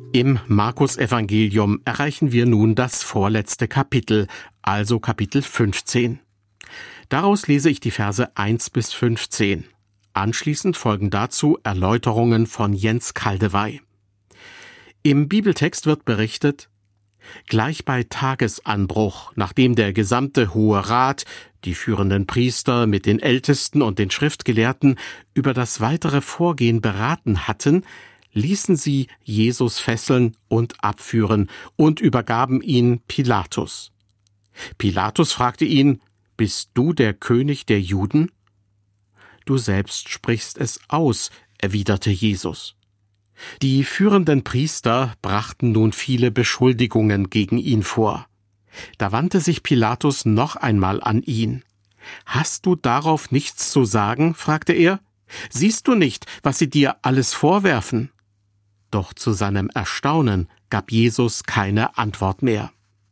Im Markus-Evangelium erreichen wir nun das vorletzte Kapitel, also Kapitel 15. Daraus lese ich die Verse 1 bis 15. Anschließend folgen dazu Erläuterungen von Jens Kaldewey. Im Bibeltext wird berichtet: Gleich bei Tagesanbruch, nachdem der gesamte Hohe Rat, die führenden Priester mit den Ältesten und den Schriftgelehrten über das weitere Vorgehen beraten hatten, ließen sie Jesus fesseln und abführen und übergaben ihn Pilatus. Pilatus fragte ihn: Bist du der König der Juden? Du selbst sprichst es aus, erwiderte Jesus. Die führenden Priester brachten nun viele Beschuldigungen gegen ihn vor. Da wandte sich Pilatus noch einmal an ihn. Hast du darauf nichts zu sagen? Fragte er. Siehst du nicht, was sie dir alles vorwerfen? Doch zu seinem Erstaunen gab Jesus keine Antwort mehr.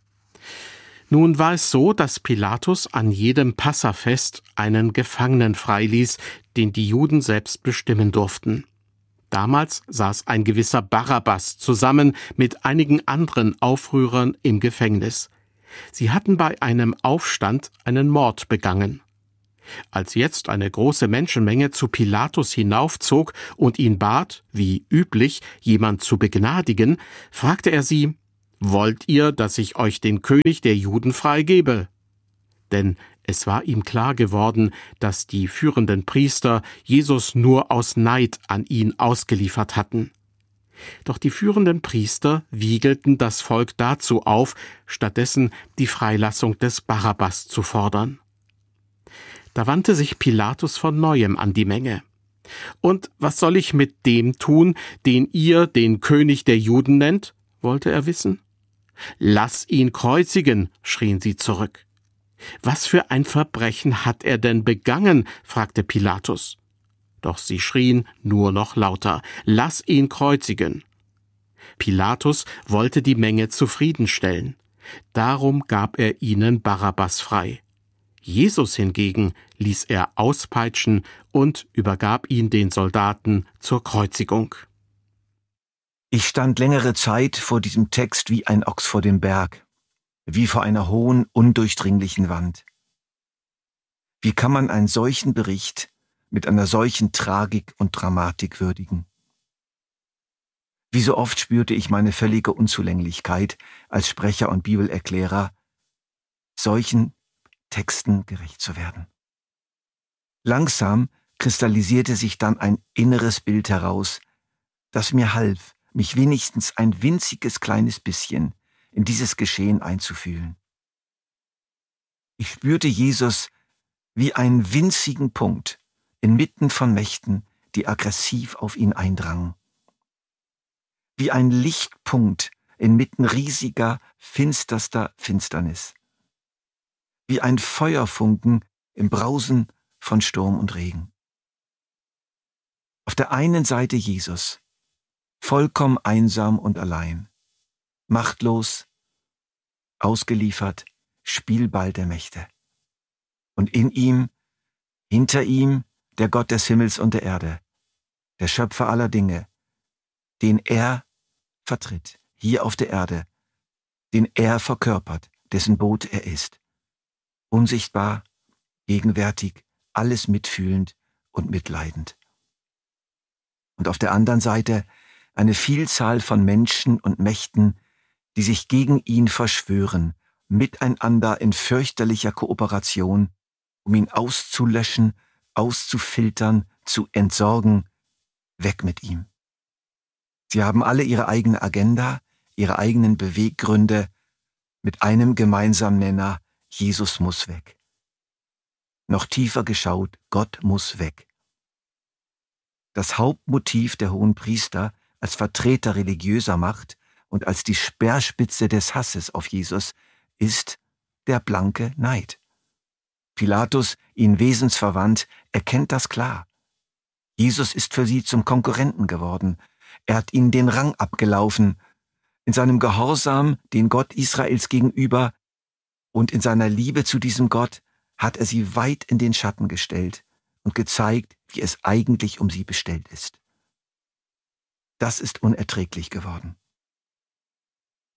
Nun war es so, dass Pilatus an jedem Passafest einen Gefangenen freiließ, den die Juden selbst bestimmen durften. Damals saß ein gewisser Barabbas zusammen mit einigen anderen Aufrührern im Gefängnis. Sie hatten bei einem Aufstand einen Mord begangen. Als jetzt eine große Menschenmenge zu Pilatus hinaufzog und ihn bat, wie üblich, jemand zu begnadigen, fragte er sie: Wollt ihr, dass ich euch den König der Juden freigebe? Denn es war ihm klar geworden, dass die führenden Priester Jesus nur aus Neid an ihn ausgeliefert hatten. Doch die führenden Priester wiegelten das Volk dazu auf, stattdessen die Freilassung des Barabbas zu fordern. Da wandte sich Pilatus von neuem an die Menge. Und was soll ich mit dem tun, den ihr den König der Juden nennt? Wollte er wissen. Lass ihn kreuzigen, schrien sie zurück. Was für ein Verbrechen hat er denn begangen? Fragte Pilatus. Doch sie schrien nur noch lauter: Lass ihn kreuzigen. Pilatus wollte die Menge zufriedenstellen. Darum gab er ihnen Barabbas frei. Jesus hingegen ließ er auspeitschen und übergab ihn den Soldaten zur Kreuzigung. Ich stand längere Zeit vor diesem Text wie ein Ochs vor dem Berg, wie vor einer hohen, undurchdringlichen Wand. Wie kann man einen solchen Bericht mit einer solchen Tragik und Dramatik würdigen? Wie so oft spürte ich meine völlige Unzulänglichkeit als Sprecher und Bibelerklärer, solchen Texten gerecht zu werden. Langsam kristallisierte sich dann ein inneres Bild heraus, das mir half, mich wenigstens ein winziges kleines bisschen in dieses Geschehen einzufühlen. Ich spürte Jesus wie einen winzigen Punkt inmitten von Mächten, die aggressiv auf ihn eindrangen. Wie ein Lichtpunkt inmitten riesiger, finsterster Finsternis. Wie ein Feuerfunken im Brausen von Sturm und Regen. Auf der einen Seite Jesus, vollkommen einsam und allein, machtlos, ausgeliefert, Spielball der Mächte. Und in ihm, hinter ihm, der Gott des Himmels und der Erde, der Schöpfer aller Dinge, den er vertritt, hier auf der Erde, den er verkörpert, dessen Boot er ist. Unsichtbar, gegenwärtig, alles mitfühlend und mitleidend. Und auf der anderen Seite eine Vielzahl von Menschen und Mächten, die sich gegen ihn verschwören, miteinander in fürchterlicher Kooperation, um ihn auszulöschen, auszufiltern, zu entsorgen. Weg mit ihm. Sie haben alle ihre eigene Agenda, ihre eigenen Beweggründe, mit einem gemeinsamen Nenner: Jesus muss weg. Noch tiefer geschaut: Gott muss weg. Das Hauptmotiv der Hohenpriester als Vertreter religiöser Macht und als die Speerspitze des Hasses auf Jesus ist der blanke Neid. Pilatus, ihnen wesensverwandt, erkennt das klar. Jesus ist für sie zum Konkurrenten geworden. Er hat ihnen den Rang abgelaufen. In seinem Gehorsam den Gott Israels gegenüber und in seiner Liebe zu diesem Gott hat er sie weit in den Schatten gestellt und gezeigt, wie es eigentlich um sie bestellt ist. Das ist unerträglich geworden.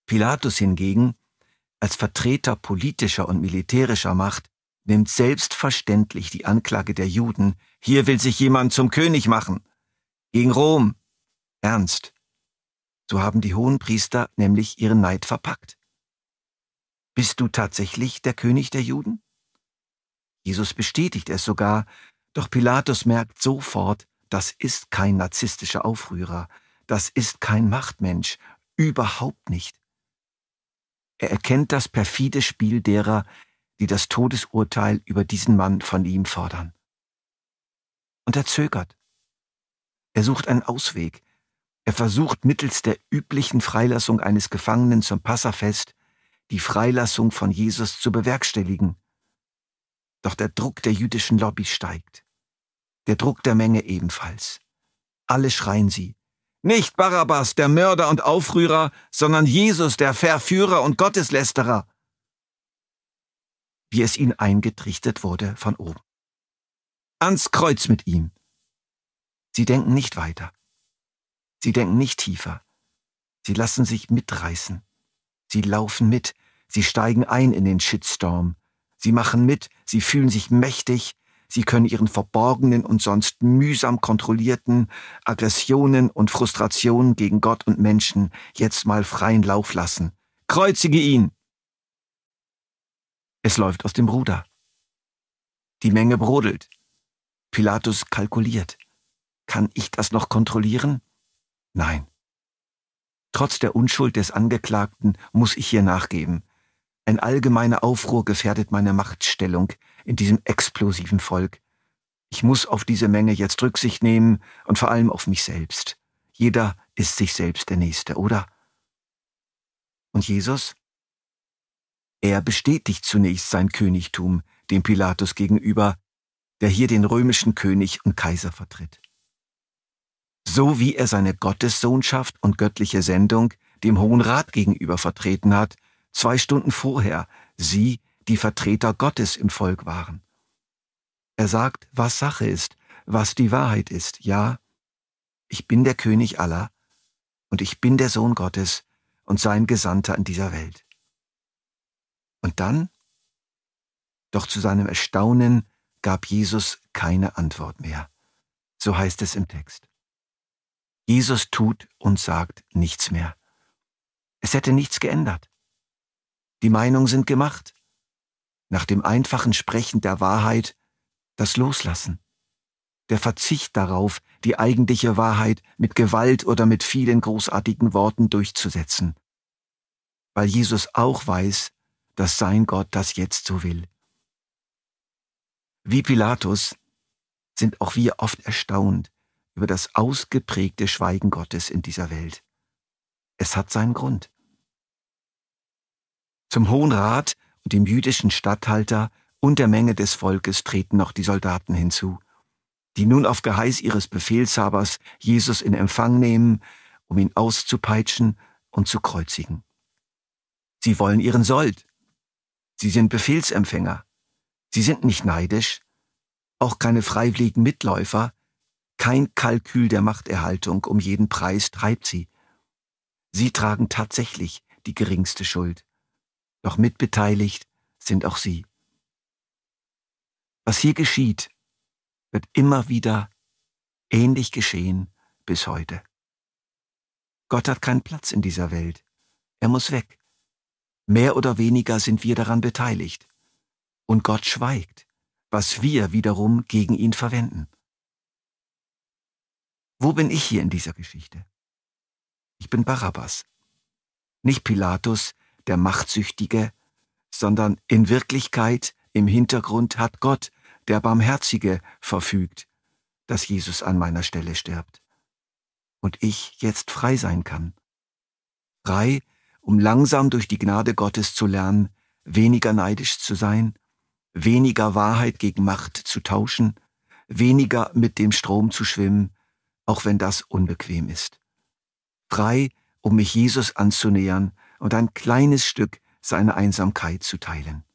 Pilatus hingegen, als Vertreter politischer und militärischer Macht, nimmt selbstverständlich die Anklage der Juden, hier will sich jemand zum König machen, gegen Rom, ernst. So haben die Hohenpriester nämlich ihren Neid verpackt. Bist du tatsächlich der König der Juden? Jesus bestätigt es sogar, doch Pilatus merkt sofort, das ist kein narzisstischer Aufrührer, das ist kein Machtmensch, überhaupt nicht. Er erkennt das perfide Spiel derer, die das Todesurteil über diesen Mann von ihm fordern. Und er zögert. Er sucht einen Ausweg. Er versucht mittels der üblichen Freilassung eines Gefangenen zum Passafest die Freilassung von Jesus zu bewerkstelligen. Doch der Druck der jüdischen Lobby steigt. Der Druck der Menge ebenfalls. Alle schreien sie. Nicht Barabbas, der Mörder und Aufrührer, sondern Jesus, der Verführer und Gotteslästerer. Wie es ihnen eingetrichtert wurde von oben. Ans Kreuz mit ihm. Sie denken nicht weiter. Sie denken nicht tiefer. Sie lassen sich mitreißen. Sie laufen mit. Sie steigen ein in den Shitstorm. Sie machen mit. Sie fühlen sich mächtig. Sie können ihren verborgenen und sonst mühsam kontrollierten Aggressionen und Frustrationen gegen Gott und Menschen jetzt mal freien Lauf lassen. Kreuzige ihn! Es läuft aus dem Ruder. Die Menge brodelt. Pilatus kalkuliert. Kann ich das noch kontrollieren? Nein. Trotz der Unschuld des Angeklagten muss ich hier nachgeben. Ein allgemeiner Aufruhr gefährdet meine Machtstellung in diesem explosiven Volk. Ich muss auf diese Menge jetzt Rücksicht nehmen und vor allem auf mich selbst. Jeder ist sich selbst der Nächste, oder? Und Jesus? Er bestätigt zunächst sein Königtum dem Pilatus gegenüber, der hier den römischen König und Kaiser vertritt. So wie er seine Gottessohnschaft und göttliche Sendung dem Hohen Rat gegenüber vertreten hat, 2 Stunden vorher, sie, die Vertreter Gottes im Volk waren. Er sagt, was Sache ist, was die Wahrheit ist. Ja, ich bin der König aller und ich bin der Sohn Gottes und sein Gesandter in dieser Welt. Und dann? Doch zu seinem Erstaunen gab Jesus keine Antwort mehr. So heißt es im Text. Jesus tut und sagt nichts mehr. Es hätte nichts geändert. Die Meinungen sind gemacht. Nach dem einfachen Sprechen der Wahrheit das Loslassen. Der Verzicht darauf, die eigentliche Wahrheit mit Gewalt oder mit vielen großartigen Worten durchzusetzen. Weil Jesus auch weiß, dass sein Gott das jetzt so will. Wie Pilatus sind auch wir oft erstaunt über das ausgeprägte Schweigen Gottes in dieser Welt. Es hat seinen Grund. Zum Hohen Rat und dem jüdischen Statthalter und der Menge des Volkes treten noch die Soldaten hinzu, die nun auf Geheiß ihres Befehlshabers Jesus in Empfang nehmen, um ihn auszupeitschen und zu kreuzigen. Sie wollen ihren Sold. Sie sind Befehlsempfänger. Sie sind nicht neidisch, auch keine freiwilligen Mitläufer. Kein Kalkül der Machterhaltung um jeden Preis treibt sie. Sie tragen tatsächlich die geringste Schuld. Doch mitbeteiligt sind auch sie. Was hier geschieht, wird immer wieder ähnlich geschehen bis heute. Gott hat keinen Platz in dieser Welt. Er muss weg. Mehr oder weniger sind wir daran beteiligt. Und Gott schweigt, was wir wiederum gegen ihn verwenden. Wo bin ich hier in dieser Geschichte? Ich bin Barabbas. Nicht Pilatus, der Machtsüchtige, sondern in Wirklichkeit, im Hintergrund hat Gott, der Barmherzige, verfügt, dass Jesus an meiner Stelle stirbt. Und ich jetzt frei sein kann. Frei, um langsam durch die Gnade Gottes zu lernen, weniger neidisch zu sein, weniger Wahrheit gegen Macht zu tauschen, weniger mit dem Strom zu schwimmen, auch wenn das unbequem ist. Frei, um mich Jesus anzunähern und ein kleines Stück seiner Einsamkeit zu teilen.